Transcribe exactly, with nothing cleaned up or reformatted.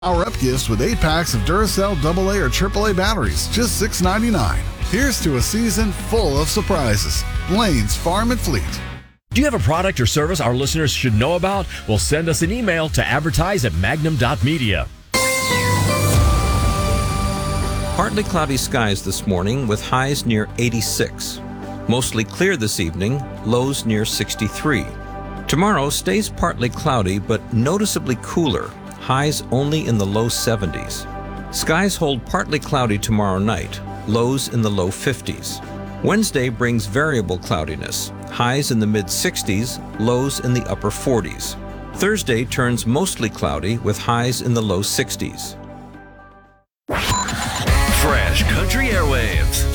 Power Up gifts with eight packs of Duracell double A or triple A batteries, just six ninety-nine. Here's to a season full of surprises. Lane's Farm and Fleet. Do you have a product or service our listeners should know about? Well, send us an email to advertise at magnum dot media. Partly cloudy skies this morning with highs near eighty-six. Mostly clear this evening, lows near sixty-three. Tomorrow stays partly cloudy but noticeably cooler, highs only in the low seventies. Skies hold partly cloudy tomorrow night, lows in the low fifties. Wednesday brings variable cloudiness, highs in the mid-sixties, lows in the upper forties. Thursday turns mostly cloudy with highs in the low sixties. Fresh Country Airwaves.